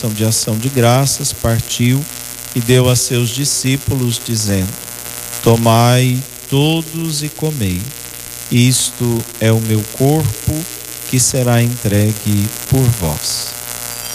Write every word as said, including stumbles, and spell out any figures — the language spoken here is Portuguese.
oração de ação de graças, partiu e deu a seus discípulos, dizendo: tomai todos e comei. Isto é o meu corpo, que será entregue por vós.